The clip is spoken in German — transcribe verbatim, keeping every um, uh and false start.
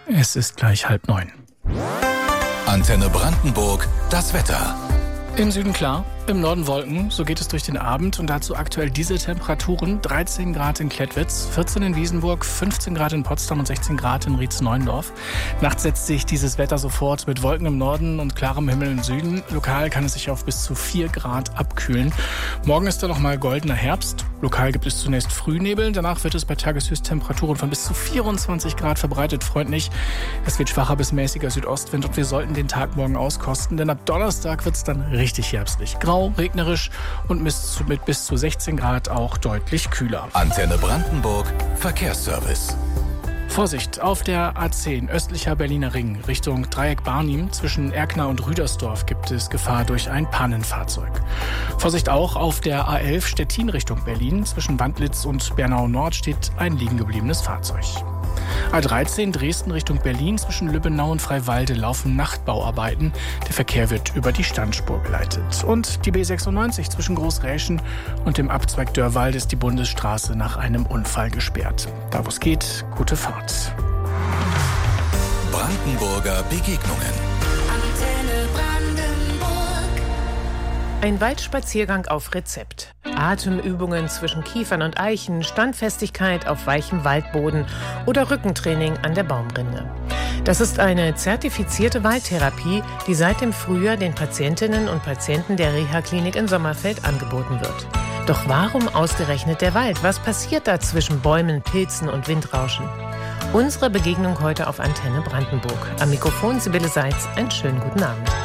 Es ist gleich halb neun. Antenne Brandenburg, das Wetter. Im Süden klar, im Norden Wolken, so geht es durch den Abend und dazu aktuell diese Temperaturen: dreizehn Grad in Klettwitz, vierzehn in Wiesenburg, fünfzehn Grad in Potsdam und sechzehn Grad in Rietz-Neuendorf. Nachts setzt sich dieses Wetter sofort mit Wolken im Norden und klarem Himmel im Süden. Lokal kann es sich auf bis zu vier Grad abkühlen. Morgen ist da noch mal goldener Herbst. Lokal gibt es zunächst Frühnebel, danach wird es bei Tageshöchsttemperaturen von bis zu vierundzwanzig Grad verbreitet freundlich. Es wird schwacher bis mäßiger Südostwind und wir sollten den Tag morgen auskosten, denn ab Donnerstag wird es dann richtig herbstlich. Grau, regnerisch und mit bis zu sechzehn Grad auch deutlich kühler. Antenne Brandenburg, Verkehrsservice. Vorsicht, auf der A zehn östlicher Berliner Ring Richtung Dreieck Barnim zwischen Erkner und Rüdersdorf gibt es Gefahr durch ein Pannenfahrzeug. Vorsicht auch auf der A elf Stettin Richtung Berlin zwischen Wandlitz und Bernau Nord steht ein liegen gebliebenes Fahrzeug. A dreizehn Dresden Richtung Berlin zwischen Lübbenau und Freiwalde laufen Nachtbauarbeiten. Der Verkehr wird über die Standspur geleitet. Und die B sechsundneunzig zwischen Großräschen und dem Abzweig Dörrwald ist die Bundesstraße nach einem Unfall gesperrt. Da wo es geht, gute Fahrt. Brandenburger Begegnungen. Ein Waldspaziergang auf Rezept. Atemübungen zwischen Kiefern und Eichen, Standfestigkeit auf weichem Waldboden oder Rückentraining an der Baumrinde. Das ist eine zertifizierte Waldtherapie, die seit dem Frühjahr den Patientinnen und Patienten der Reha-Klinik in Sommerfeld angeboten wird. Doch warum ausgerechnet der Wald? Was passiert da zwischen Bäumen, Pilzen und Windrauschen? Unsere Begegnung heute auf Antenne Brandenburg. Am Mikrofon Sibylle Seitz. Einen schönen guten Abend.